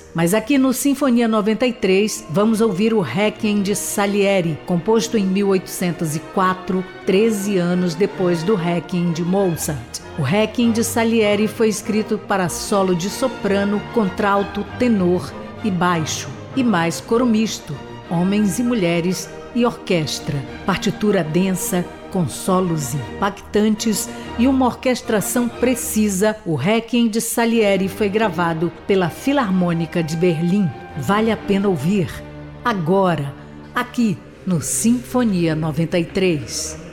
Mas aqui no Sinfonia 93 vamos ouvir o Requiem de Salieri, composto em 1804, 13 anos depois do Requiem de Mozart. O Requiem de Salieri foi escrito para solo de soprano, contralto, tenor e baixo, e mais coro misto, homens e mulheres e orquestra. Partitura densa, com solos impactantes e uma orquestração precisa, o Requiem de Salieri foi gravado pela Filarmônica de Berlim. Vale a pena ouvir agora, aqui no Sinfonia 93.